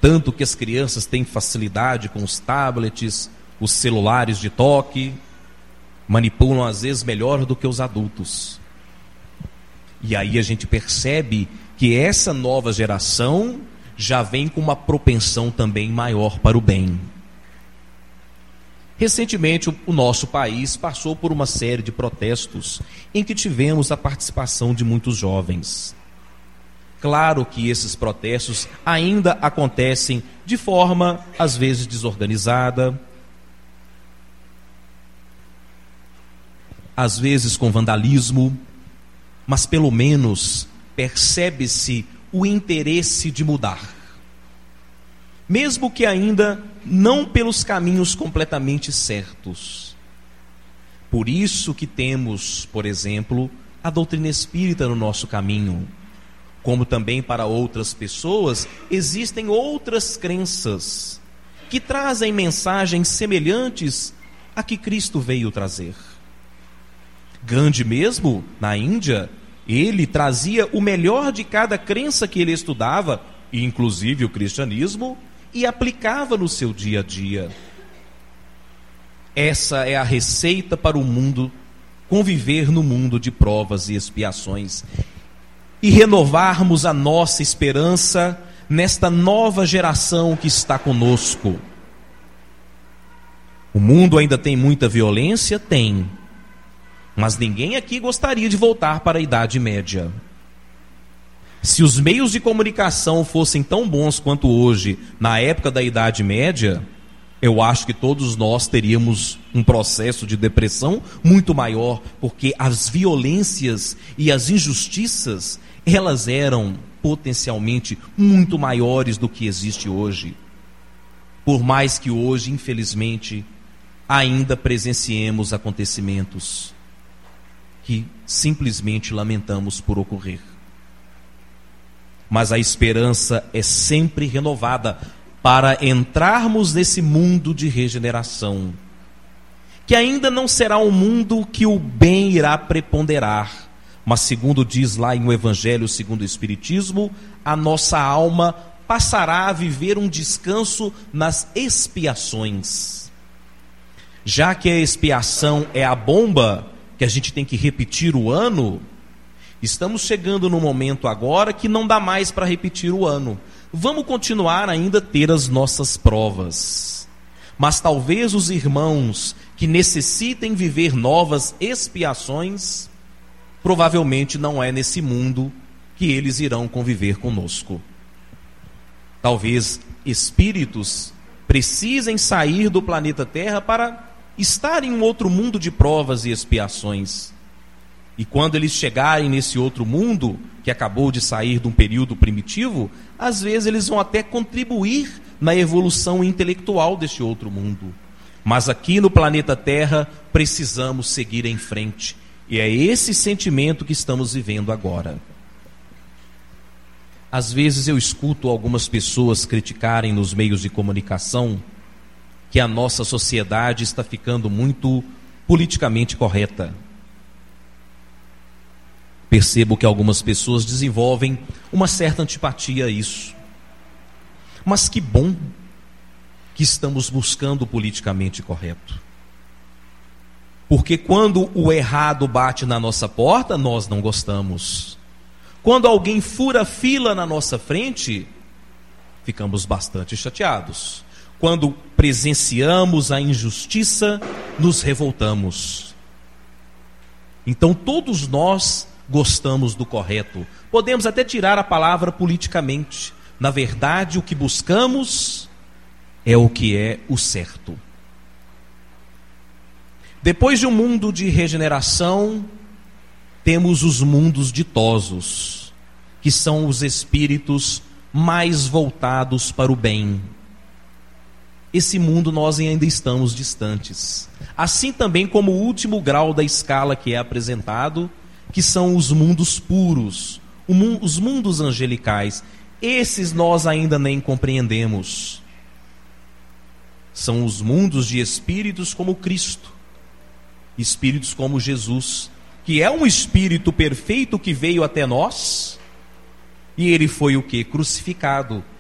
tanto que as crianças têm facilidade com os tablets, os celulares de toque, manipulam às vezes melhor do que os adultos. E aí a gente percebe que essa nova geração já vem com uma propensão também maior para o bem. Recentemente, o nosso país passou por uma série de protestos em que tivemos a participação de muitos jovens. Claro que esses protestos ainda acontecem de forma, às vezes, desorganizada, às vezes com vandalismo, mas pelo menos percebe-se o interesse de mudar. Mesmo que ainda não pelos caminhos completamente certos. Por isso que temos, por exemplo, a doutrina espírita no nosso caminho. Como também para outras pessoas, existem outras crenças que trazem mensagens semelhantes a que Cristo veio trazer. Gandhi mesmo, na Índia, ele trazia o melhor de cada crença que ele estudava, inclusive o cristianismo, e aplicava no seu dia a dia. Essa é a receita para o mundo, conviver no mundo de provas e expiações, e renovarmos a nossa esperança nesta nova geração que está conosco. O mundo ainda tem muita violência? Tem. Mas ninguém aqui gostaria de voltar para a Idade Média. Se os meios de comunicação fossem tão bons quanto hoje, na época da Idade Média, eu acho que todos nós teríamos um processo de depressão muito maior, porque as violências e as injustiças, elas eram potencialmente muito maiores do que existe hoje. Por mais que hoje, infelizmente, ainda presenciemos acontecimentos que simplesmente lamentamos por ocorrer. Mas a esperança é sempre renovada para entrarmos nesse mundo de regeneração, que ainda não será um mundo que o bem irá preponderar, mas segundo diz lá em O Evangelho segundo o Espiritismo, a nossa alma passará a viver um descanso nas expiações. Já que a expiação é a bomba que a gente tem que repetir o ano, estamos chegando no momento agora que não dá mais para repetir o ano. Vamos continuar ainda a ter as nossas provas. Mas talvez os irmãos que necessitem viver novas expiações, provavelmente não é nesse mundo que eles irão conviver conosco. Talvez espíritos precisem sair do planeta Terra para estar em um outro mundo de provas e expiações. E quando eles chegarem nesse outro mundo, que acabou de sair de um período primitivo, às vezes eles vão até contribuir na evolução intelectual deste outro mundo. Mas aqui no planeta Terra, precisamos seguir em frente. E é esse sentimento que estamos vivendo agora. Às vezes eu escuto algumas pessoas criticarem nos meios de comunicação que a nossa sociedade está ficando muito politicamente correta. Percebo que algumas pessoas desenvolvem uma certa antipatia a isso. Mas que bom que estamos buscando o politicamente correto. Porque quando o errado bate na nossa porta, nós não gostamos. Quando alguém fura fila na nossa frente, ficamos bastante chateados. Quando presenciamos a injustiça, nos revoltamos. Então todos nós gostamos do correto. Podemos até tirar a palavra politicamente. Na verdade, o que buscamos é o que é o certo. Depois de um mundo de regeneração, temos os mundos ditosos, que são os espíritos mais voltados para o bem. Esse mundo nós ainda estamos distantes. Assim também como o último grau da escala que é apresentado, que são os mundos puros, os mundos angelicais. Esses nós ainda nem compreendemos. São os mundos de espíritos como Cristo, espíritos como Jesus, que é um espírito perfeito que veio até nós, e ele foi o quê? Crucificado.